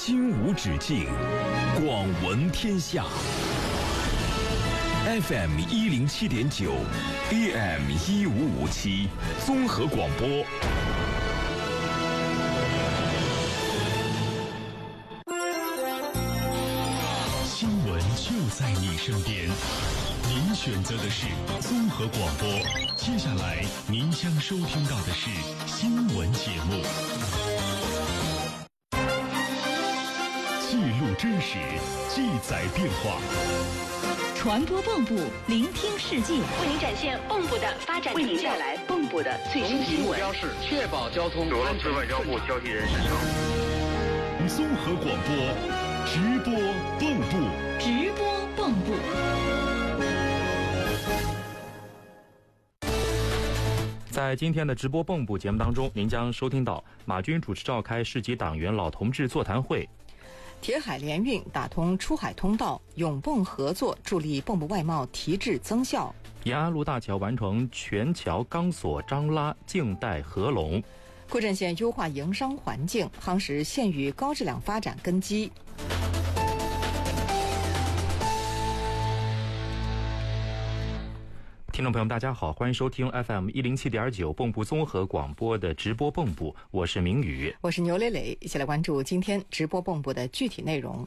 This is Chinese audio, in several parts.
心无止境，广闻天下。FM 107.9 AM 1557综合广播。新闻就在你身边，您选择的是综合广播。接下来您将收听到的是新闻节目，记录真实，记载变化。 传播蚌埠，聆听世界， 为您展现蚌埠的发展， 为您带来蚌埠的最新新闻。 目标是确保交通俄罗斯外交部消息人士称， 综合广播直播蚌埠， 直播蚌埠。 在今天的直播蚌埠节目当中，您将收听到马军主持召开市级党员老同志座谈会。 铁海联运打通出海通道，永蚌合作助力蚌埠外贸提质增效。 延安路大桥完成全桥钢索张拉静带合龙。 库镇县优化营商环境，夯实县域高质量发展根基。 听众朋友们，大家好，欢迎收听 FM 107.9蚌埠综合广播的直播蚌埠，我是明宇， 我是牛磊磊，一起来关注今天直播蚌埠的具体内容。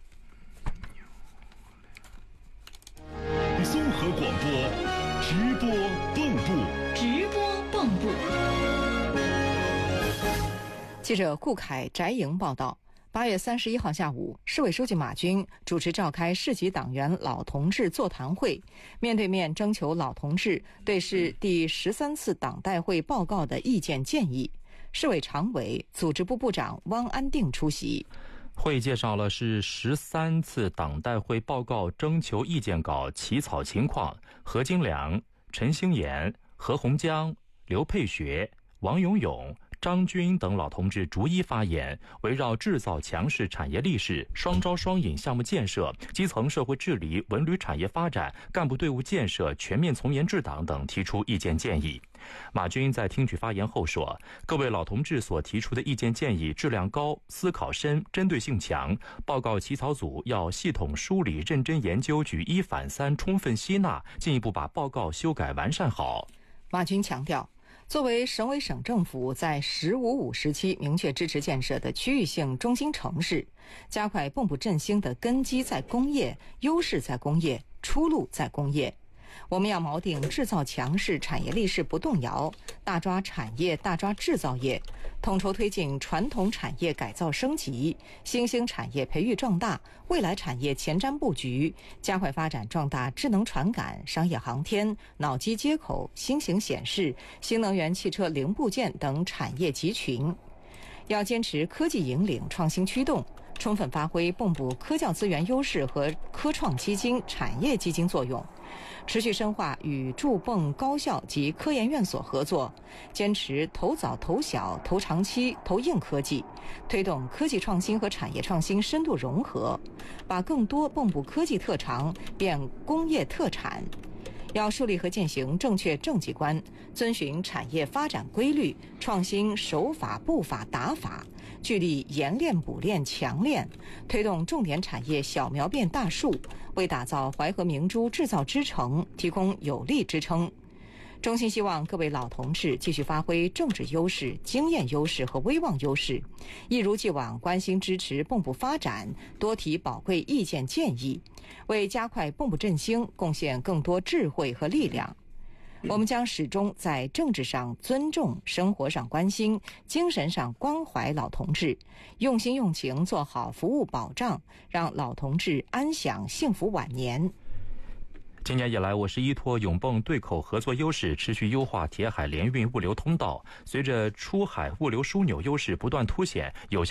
综合广播直播蚌埠， 直播蚌埠。 记者顾凯翟莹报道。8月31号下午，市委书记马军主持召开市级党员老同志座谈会，面对面征求老同志对市第13次党代会报告的意见建议。市委常委、组织部部长汪安定出席。 会介绍了市13次党代会报告征求意见稿起草情况。何金良、陈兴岩、何洪江、刘佩学、王永勇、张军等老同志逐一发言，围绕制造强势产业力士、双招双引项目建设、基层社会治理、文旅产业发展、干部队伍建设、全面从严治党等提出意见建议。马军在听取发言后说，各位老同志所提出的意见建议质量高、思考深、针对性强，报告起草组要系统梳理、认真研究、举一反三，充分吸纳，进一步把报告修改完善好。 马军强调，作为省委省政府在“15+5”时期明确支持建设的区域性中心城市，加快蚌埠振兴的根基在工业，优势在工业，出路在工业。我们要锚定制造强势产业力势不动摇，大抓产业，大抓制造业，统筹推进传统产业改造升级，新兴产业培育壮大，未来产业前瞻布局，加快发展壮大智能传感、商业航天、脑机接口、新型显示、新能源汽车零部件等产业集群。要坚持科技引领、创新驱动，充分发挥蚌埠科教资源优势和科创基金、产业基金作用，持续深化与驻蚌高校及科研院所合作，坚持投早投小投长期投硬科技，推动科技创新和产业创新深度融合，把更多蚌埠科技特长变工业特产。要树立和践行正确政绩观，遵循产业发展规律，创新手法步伐打法，聚力研练补练强练，推动重点产业小苗变大树，为打造淮河明珠制造之城提供有力支撑。衷心希望各位老同志继续发挥政治优势、经验优势和威望优势，一如既往关心支持蚌埠发展，多提宝贵意见建议，为加快蚌埠振兴贡献更多智慧和力量。我们将始终在政治上尊重、生活上关心、精神上关怀老同志，用心用情做好服务保障，让老同志安享幸福晚年。 今年以来，我市依托永蚌对口合作优势，持续优化铁海联运物流通道。随着出海物流枢纽优势不断凸显，有效